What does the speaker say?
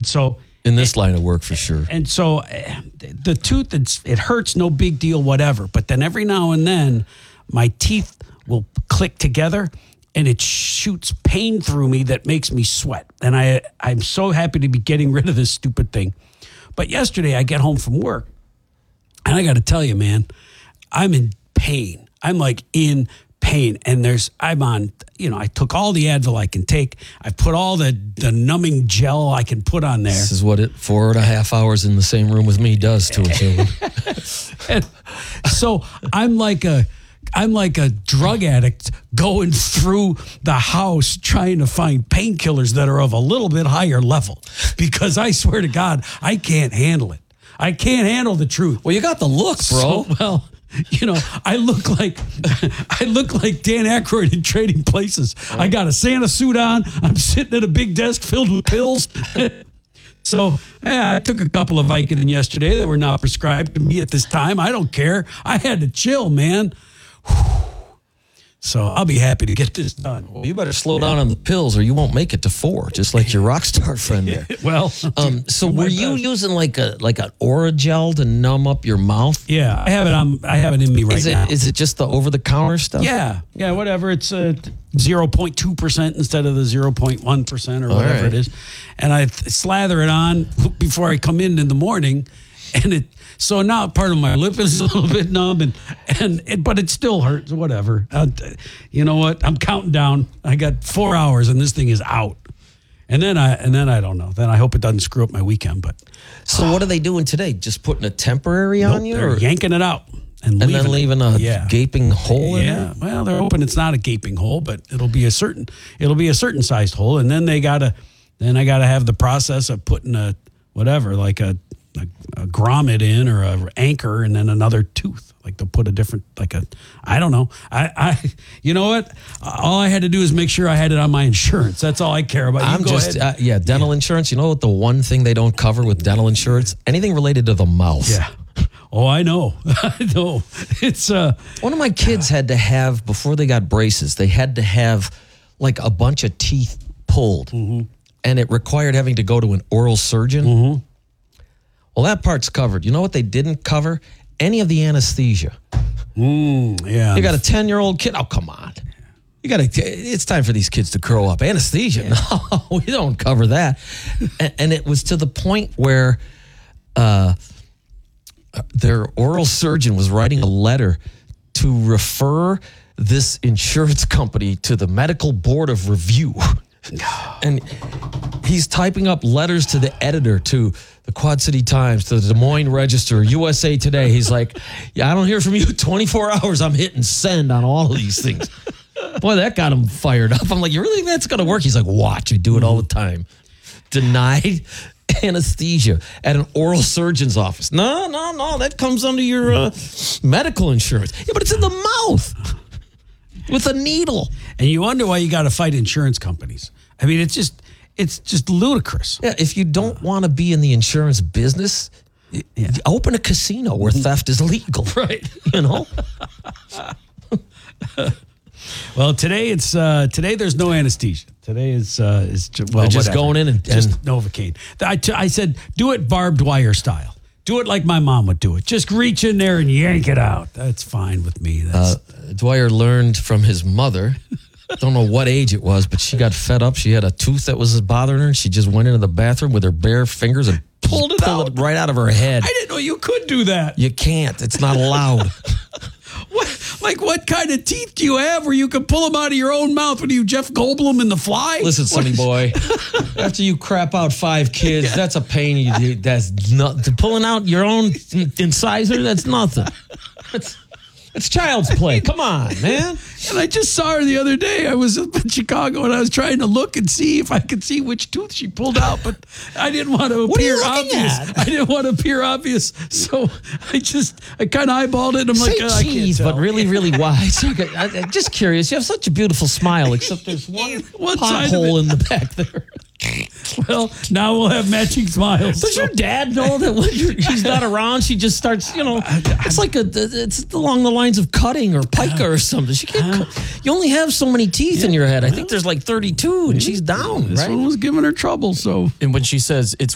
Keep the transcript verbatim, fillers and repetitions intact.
so in this line of work for sure. And so uh, the tooth, it's, it hurts, no big deal, whatever. But then every now and then my teeth will click together and it shoots pain through me that makes me sweat. And I, I'm so happy to be getting rid of this stupid thing. But yesterday I get home from work and I got to tell you, man, I'm in pain. I'm like in pain. And there's, I'm on, you know, I took all the Advil I can take. I put all the, the numbing gel I can put on there. This is what it four and a half hours in the same room with me does to a human. So I'm like a, I'm like a drug addict going through the house trying to find painkillers that are of a little bit higher level because I swear to God, I can't handle it. I can't handle the truth. Well, you got the look, bro. So, well, you know, I look like I look like Dan Aykroyd in Trading Places. I got a Santa suit on. I'm sitting at a big desk filled with pills. So, yeah, I took a couple of Vicodin yesterday that were not prescribed to me at this time. I don't care. I had to chill, man. So I'll be happy to get this done. Well, you better slow down on the pills or you won't make it to four, just like your rock star friend there. Well, um, so were you best. using like a like an Aura gel to numb up your mouth? Yeah, I have it on. I have it in me right is it, now. Is it just the over the counter stuff? Yeah, yeah, whatever. It's uh, zero point two percent instead of the zero point one percent or whatever right. it is, and I th- slather it on before I come in in the morning, and it. So now part of my lip is a little bit numb, and and it, but it still hurts. Whatever. Uh, you know what? I'm counting down. I got four hours, and this thing is out. And then I and then I don't know. Then I hope it doesn't screw up my weekend. But so what are they doing today? Just putting a temporary on nope, you, they're or? yanking it out and, and leaving then leaving it. a yeah. gaping hole in Yeah. there? Well, they're hoping it's not a gaping hole, but it'll be a certain it'll be a certain sized hole, and then they gotta then I gotta have the process of putting a whatever like a. A, a grommet in or a anchor and then another tooth. Like they'll put a different, like a, I don't know. I, I, you know what? All I had to do is make sure I had it on my insurance. That's all I care about. You I'm go just, ahead. uh, yeah, dental yeah. insurance. You know what the one thing they don't cover with dental insurance? Anything related to the mouth. Yeah. Oh, I know. I know. It's, uh, one of my kids had to have, before they got braces, they had to have like a bunch of teeth pulled. Mm-hmm. And it required having to go to an oral surgeon. Mm-hmm. Well, that part's covered. You know what they didn't cover? Any of the anesthesia. Mm, yeah. You got a ten-year-old kid. Oh, come on. You got to. It's time for these kids to grow up. Anesthesia? Yeah. No, we don't cover that. and, and it was to the point where uh, their oral surgeon was writing a letter to refer this insurance company to the medical board of review. And he's typing up letters to the editor, to the Quad City Times, to the Des Moines Register, U S A Today. He's like, yeah, I don't hear from you. twenty-four hours, I'm hitting send on all of these things. Boy, that got him fired up. I'm like, you really think that's going to work? He's like, watch, I do it all the time. Denied anesthesia at an oral surgeon's office. No, no, no, that comes under your uh, medical insurance. Yeah, but it's in the mouth with a needle. And you wonder why you got to fight insurance companies. I mean, it's just it's just ludicrous. Yeah, if you don't want to be in the insurance business, yeah. open a casino where theft is legal. Right. You know? Well, today it's uh, today there's no anesthesia. Today is uh, is ju- well, They're just whatever. going in and, just and Novocaine. I, t- I said do it barbed wire style. Do it like my mom would do it. Just reach in there and yank it out. That's fine with me. That's, uh, Dwyer learned from his mother. Don't know what age it was, but she got fed up. She had a tooth that was bothering her, and she just went into the bathroom with her bare fingers and pulled it pulled out it right out of her head. I didn't know you could do that. You can't. It's not allowed. What, like, what kind of teeth do you have where you can pull them out of your own mouth? What are you, Jeff Goldblum in The Fly? Listen, Sonny boy, after you crap out five kids, yeah. that's a pain. You that's not pulling out your own incisor. That's nothing. That's, It's child's play. Come on, man. And I just saw her the other day. I was up in Chicago, and I was trying to look and see if I could see which tooth she pulled out, but I didn't want to what appear are you obvious. At? I didn't want to appear obvious, so I just I kind of eyeballed it. And I'm Say like, oh, cheese, I can't tell. but really, really wide. So I, I'm just curious. You have such a beautiful smile, except there's one, one side pothole in the back there. Well, now we'll have matching smiles. Does so. your dad know that when you're, he's not around, she just starts, you know, it's like a, it's along the lines of cutting or pica or something. She can't. Cut. You only have so many teeth yeah, in your head. I think there's like thirty-two, and she's down. This right? one was giving her trouble. So, and when she says it's